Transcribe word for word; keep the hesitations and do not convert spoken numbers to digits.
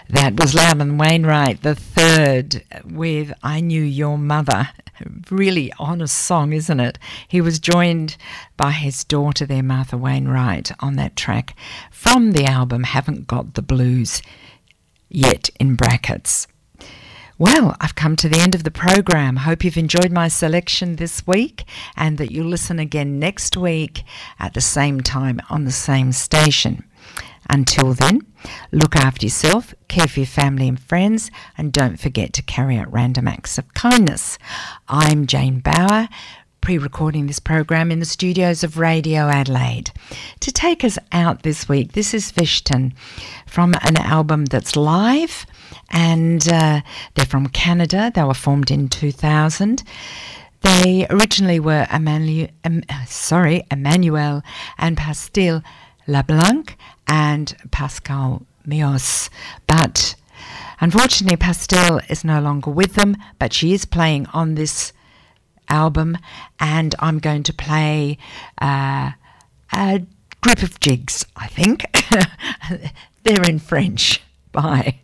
That was Loudon Wainwright the third with I Knew Your Mother. Really honest song, isn't it? He was joined by his daughter there, Martha Wainwright, on that track from the album Haven't Got the Blues Yet, in brackets. Well, I've come to the end of the program. Hope you've enjoyed my selection this week and that you'll listen again next week at the same time on the same station. Until then, look after yourself, care for your family and friends, and don't forget to carry out random acts of kindness. I'm Jane Bauer, pre-recording this program in the studios of Radio Adelaide. To take us out this week, this is Vishtan from an album that's live, and uh, they're from Canada. They were formed in two thousand. They originally were Emmanuel, um, sorry, Emmanuel and Pastil LeBlanc and Pascal Mios, but unfortunately Pastel is no longer with them, but she is playing on this album, and I'm going to play uh, a group of jigs, I think. They're in French. Bye.